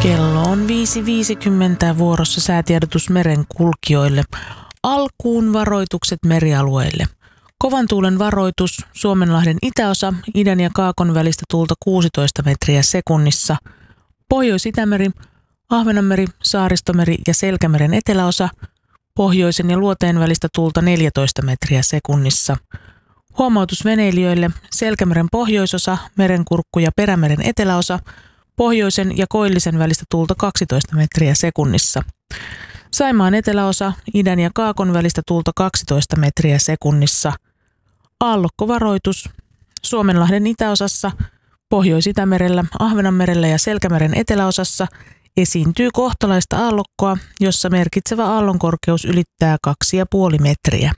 Kello on 5.50 vuorossa säätiedotus merenkulkijoille. Alkuun varoitukset merialueille. Kovan tuulen varoitus, Suomenlahden itäosa, idän ja kaakon välistä tuulta 16 metriä sekunnissa. Pohjois-Itämeri, Ahvenanmeri, Saaristomeri ja Selkämeren eteläosa, pohjoisen ja luoteen välistä tuulta 14 metriä sekunnissa. Huomautus veneilijöille, Selkämeren pohjoisosa, Merenkurkku ja Perämeren eteläosa, pohjoisen ja koillisen välistä tuulta 12 metriä sekunnissa. Saimaan eteläosa, idän ja kaakon välistä tuulta 12 metriä sekunnissa. Aallokkovaroitus, Suomenlahden itäosassa, Pohjois-Itämerellä, Ahvenanmerellä ja Selkämeren eteläosassa esiintyy kohtalaista aallokkoa, jossa merkitsevä aallonkorkeus ylittää 2,5 metriä.